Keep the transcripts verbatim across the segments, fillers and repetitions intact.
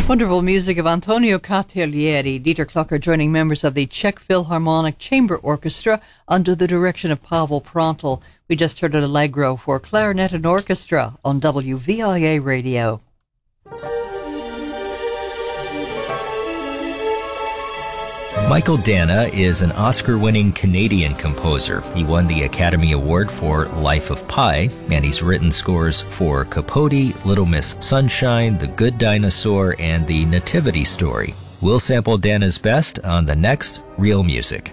Wonderful music of Antonio Catalieri, Dieter Klucker joining members of the Czech Philharmonic Chamber Orchestra under the direction of Pavel Prantl. We just heard an Allegro for clarinet and orchestra on W V I A Radio. Michael Dana is an Oscar-winning Canadian composer. He won the Academy Award for Life of Pi, and he's written scores for Capote, Little Miss Sunshine, The Good Dinosaur, and The Nativity Story. We'll sample Dana's best on the next Real Music.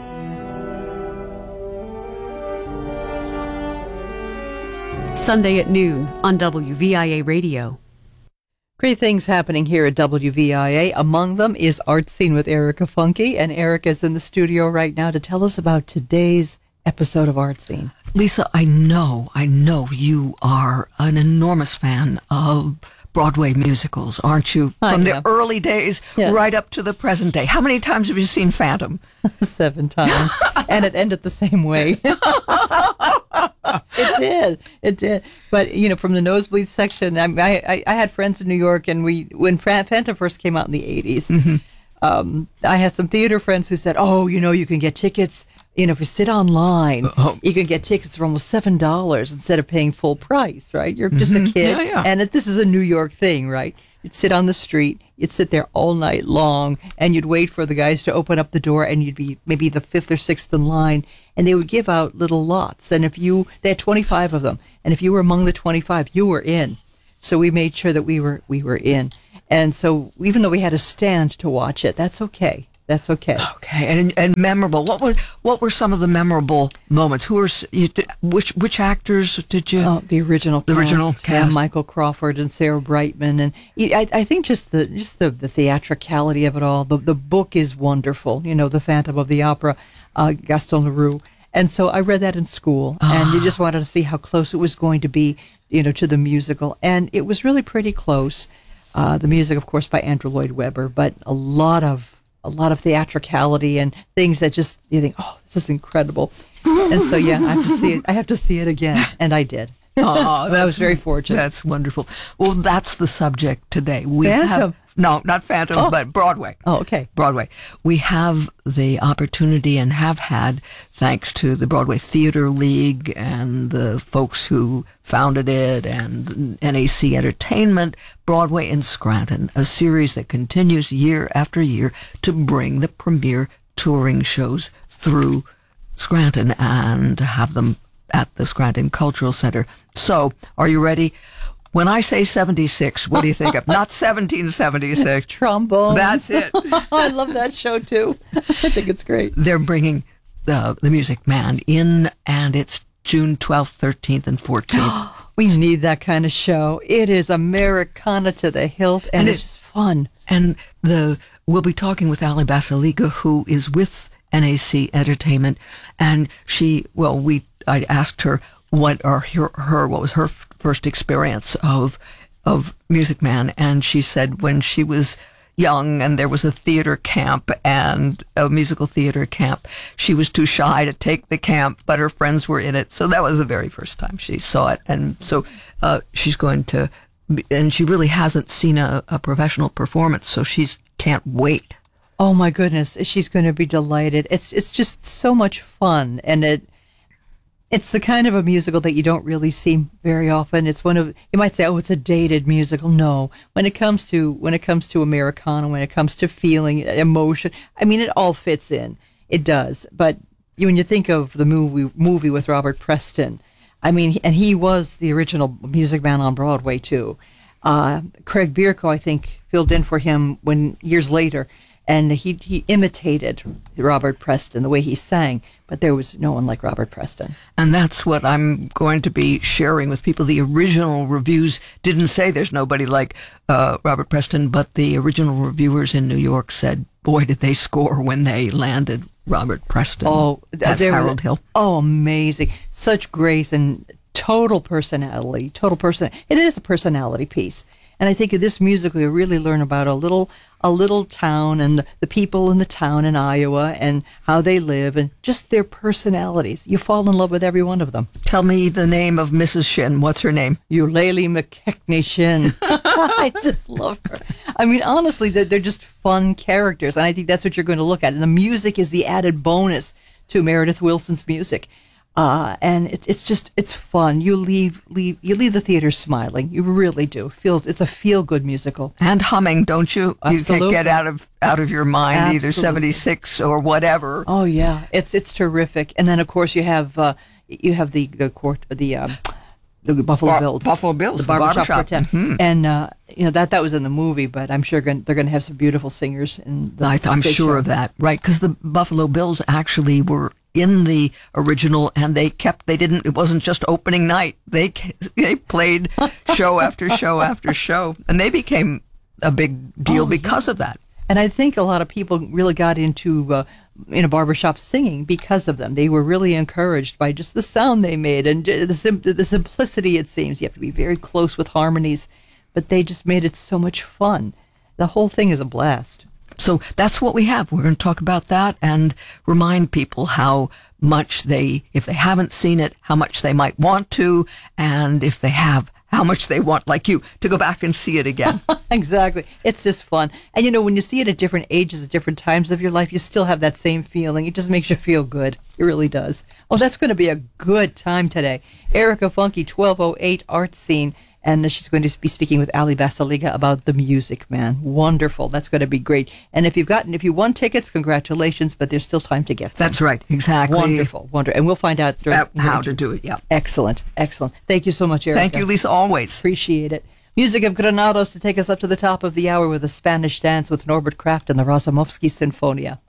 Sunday at noon on W V I A Radio. Great things happening here at W V I A. Among them is Art Scene with Erica Funke, and Erica's in the studio right now to tell us about today's episode of Art Scene. Lisa, I know, I know you are an enormous fan of Broadway musicals, aren't you? I From am. the early days Yes. right up to the present day. How many times have you seen Phantom? Seven times. And it ended the same way. It did. It did. But, you know, from the nosebleed section, I, I, I had friends in New York, and we when Phantom first came out in the eighties, mm-hmm. um, I had some theater friends who said, oh, you know, you can get tickets, you know, if you sit online, Oh. you can get tickets for almost seven dollars instead of paying full price, right? You're just Mhm. a kid. Yeah, yeah. And it, this is a New York thing, right? You'd sit on the street, you'd sit there all night long, and you'd wait for the guys to open up the door, and you'd be maybe the fifth or sixth in line, and they would give out little lots. And if you, they had twenty-five of them, and if you were among the twenty-five, you were in. So we made sure that we were we were in. And so even though we had a stand to watch it, that's okay. That's okay. Okay, and and memorable. What were what were some of the memorable moments? Who were s- you, which which actors did you? Oh, the original, The cast, original yeah, cast. Michael Crawford and Sarah Brightman, and I, I think just the just the, the theatricality of it all. The the book is wonderful. You know, The Phantom of the Opera, uh, Gaston Leroux, and so I read that in school, and you just wanted to see how close it was going to be, you know, to the musical, and it was really pretty close. Uh, the music, of course, by Andrew Lloyd Webber, but a lot of a lot of theatricality and things that just you think, oh, this is incredible. And so, yeah, I have to see it. I have to see it again, and I did. Oh, I was very fortunate. That's wonderful. Well, that's the subject today. We Phantom. have no, not Phantom, Oh. but Broadway. Oh, okay. Broadway. We have the opportunity and have had, thanks to the Broadway Theater League and the folks who founded it and N A C Entertainment, Broadway in Scranton, a series that continues year after year to bring the premier touring shows through Scranton and have them at the Scranton Cultural Center. So, are you ready? When I say seventy-six, what do you think of? Not seventeen seventy-six. Trombone. That's it. I love that show, too. I think it's great. They're bringing the the Music Man in, and it's June twelfth, thirteenth, and fourteenth. We need that kind of show. It is Americana to the hilt, and, And it's it- just fun. And the we'll be talking with Ali Basilica, who is with N A C Entertainment, and she, well, we I asked her what are her, her what was her f- first experience of of Music Man, and she said when she was young and there was a theater camp and a musical theater camp, she was too shy to take the camp, but her friends were in it, so that was the very first time she saw it, and so uh, she's going to, and she really hasn't seen a, a professional performance, so she can't wait. Oh my goodness, she's going to be delighted. It's it's just so much fun, and it it's the kind of a musical that you don't really see very often. It's one of, you might say, oh, it's a dated musical. No, when it comes to when it comes to Americana, when it comes to feeling, emotion, I mean, it all fits in. It does. But you, when you think of the movie movie with Robert Preston, I mean, and he was the original Music Man on Broadway too. Uh, Craig Bierko, I think, filled in for him when years later. And he he imitated Robert Preston, the way he sang, but there was no one like Robert Preston. And that's what I'm going to be sharing with people. The original reviews didn't say there's nobody like uh, Robert Preston, but the original reviewers in New York said, boy, did they score when they landed Robert Preston. Oh, that's there- Harold Hill. Oh, amazing. Such grace and total personality, total person. It is a personality piece. And I think in this musical, you really learn about a little a little town and the people in the town in Iowa and how they live and just their personalities. You fall in love with every one of them. Tell me the name of Missus Shin. What's her name? Eulalie McKechnie Shin. I just love her. I mean, honestly, they're, they're just fun characters, and I think that's what you're going to look at. And the music is the added bonus to Meredith Willson's music. Uh, and it, it's just, it's fun. You leave, leave, you leave the theater smiling. You really do. Feels, it's a feel-good musical. And humming, don't you? Absolutely. You can't get out of out of your mind, Absolutely. either seventy-six or whatever. Oh yeah, it's it's terrific. And then of course you have uh, you have the the court the um, the Buffalo Bar- Bills, Buffalo Bills, the the barbershop, barbershop. quartet, Mhm. and uh, you know that that was in the movie, but I'm sure gon- they're going to have some beautiful singers in the I th- I'm stage sure show. of that, right? Because the Buffalo Bills actually were in the original, and they kept. They didn't. It wasn't just opening night. They ca- they played show after show after show, and they became a big deal Oh, because of that. And I think a lot of people really got into uh, in a barbershop singing because of them. They were really encouraged by just the sound they made and the sim- the simplicity. It seems you have to be very close with harmonies, but they just made it so much fun. The whole thing is a blast. So that's what we have. We're going to talk about that and remind people how much they, if they haven't seen it, how much they might want to, and if they have, how much they want, like you, to go back and see it again. Exactly. It's just fun. And you know, when you see it at different ages, at different times of your life, you still have that same feeling. It just makes you feel good. It really does. Oh, that's going to be a good time today. Erica Funky, twelve oh eight Art Scene. And she's going to be speaking with Ali Basaliga about The Music Man. Wonderful. That's going to be great. And if you've gotten, if you won tickets, congratulations, but there's still time to get some. That's right. Exactly. Wonderful. Wonderful. And we'll find out during, Uh, how to do it. Yeah. Excellent. Excellent. Thank you so much, Erica. Thank you, Lisa, always. Appreciate it. Music of Granados to take us up to the top of the hour with a Spanish dance with Norbert Kraft and the Razumovsky Sinfonia.